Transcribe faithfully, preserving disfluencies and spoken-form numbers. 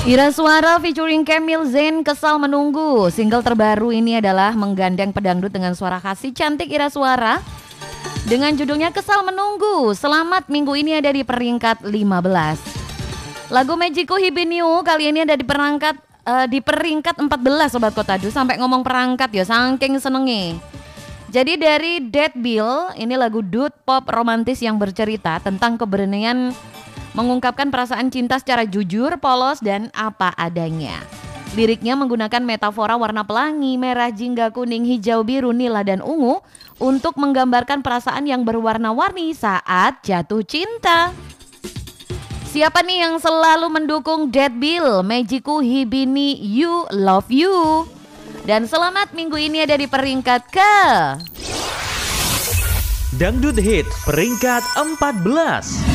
Ira Suara featuring Camille Zain, Kesal Menunggu. Single terbaru ini adalah menggandeng pedangdut dengan suara khas si cantik Ira Suara dengan judulnya Kesal Menunggu. Selamat minggu ini ada di peringkat lima belas. Lagu Magiku Hibiniu kali ini ada di perangkat uh, di peringkat empat belas Sobat Kotadu. Sampai ngomong perangkat ya saking senenge. Jadi dari Dead Bill, ini lagu dude pop romantis yang bercerita tentang keberanian mengungkapkan perasaan cinta secara jujur, polos, dan apa adanya. Liriknya menggunakan metafora warna pelangi, merah, jingga, kuning, hijau, biru, nila, dan ungu untuk menggambarkan perasaan yang berwarna-warni saat jatuh cinta. Siapa nih yang selalu mendukung Dead Bill? Magiku Hibini You Love You. Dan selamat minggu ini ada di peringkat ke Dangdut Hit peringkat empat belas.